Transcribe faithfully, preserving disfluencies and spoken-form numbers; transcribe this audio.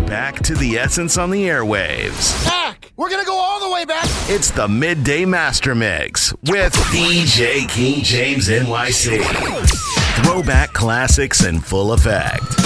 back to the essence on the airwaves. Back! We're gonna go all the way back! It's the Midday Master Mix with D J King James N Y C. Throwback classics in full effect.